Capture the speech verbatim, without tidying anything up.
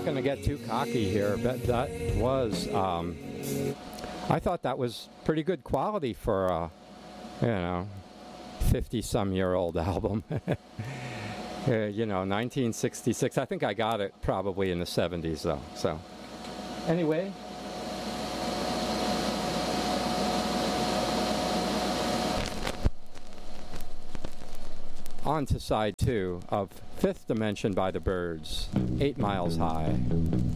going to get too cocky here, but that was, um, I thought that was pretty good quality for a, you know, fifty-some-year-old album. uh, you know, nineteen sixty-six. I think I got it probably in the seventies, though. So, anyway. On to side two of Fifth Dimension by the Byrds, Eight Miles High.